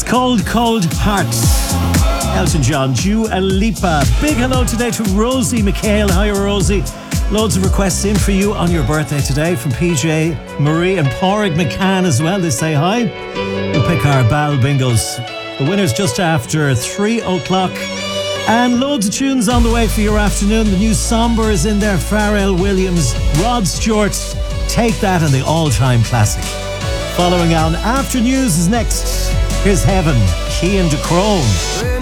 Cold, Cold Hearts. Elton John, Dua Lipa. Big hello today to Rosie McHale. Hi, Rosie. Loads of requests in for you on your birthday today from PJ, Marie and Porrig McCann as well. They say hi. We'll pick our Bal Bingos. The winner's just after 3 o'clock. And loads of tunes on the way for your afternoon. The new Somber is in there. Pharrell Williams, Rod Stewart, Take That, and the all-time classic. Following on After News is next. Here's Heaven, Cian de Crone.